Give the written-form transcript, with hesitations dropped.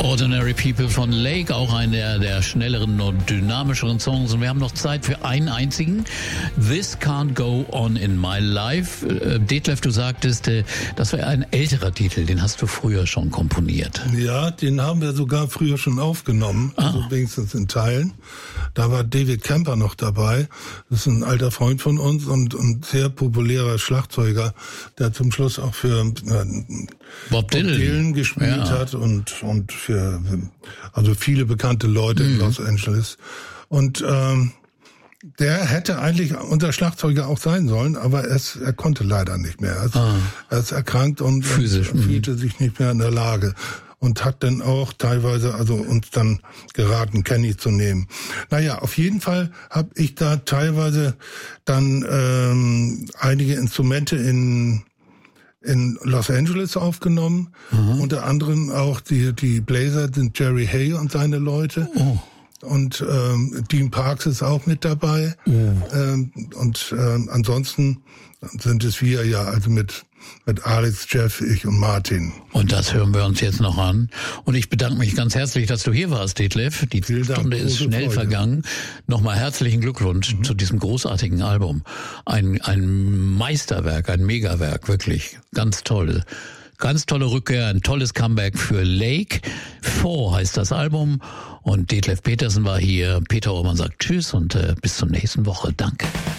Ordinary People von Lake, auch einer der schnelleren und dynamischeren Songs. Und wir haben noch Zeit für einen einzigen. This Can't Go On in My Life. Detlef, du sagtest, das war ein älterer Titel, den hast du früher schon komponiert. Ja, den haben wir sogar früher schon aufgenommen, also wenigstens in Teilen. Da war David Kemper noch dabei. Das ist ein alter Freund von uns und sehr populärer Schlagzeuger, der zum Schluss auch für Bob Dylan gespielt hat und für also viele bekannte Leute in Los Angeles. Und der hätte eigentlich unser Schlagzeuger auch sein sollen, aber er konnte leider nicht mehr. Er ist erkrankt und fühlte sich nicht mehr in der Lage. Und hat dann auch teilweise uns dann geraten, Kenny zu nehmen. Naja, auf jeden Fall habe ich da teilweise dann einige Instrumente in Los Angeles aufgenommen. Unter anderem auch die Blazer sind Jerry Hay und seine Leute. Und Dean Parks ist auch mit dabei. Ansonsten sind es wir also mit Alex, Jeff, ich und Martin. Und das hören wir uns jetzt noch an. Und ich bedanke mich ganz herzlich, dass du hier warst, Detlef. Die Stunde ist schnell vergangen. Nochmal herzlichen Glückwunsch zu diesem großartigen Album. Ein Meisterwerk, ein Megawerk, wirklich. Ganz toll. Ganz tolle Rückkehr, ein tolles Comeback für Lake. 4 heißt das Album. Und Detlef Petersen war hier. Peter Orban sagt Tschüss und bis zur nächsten Woche. Danke.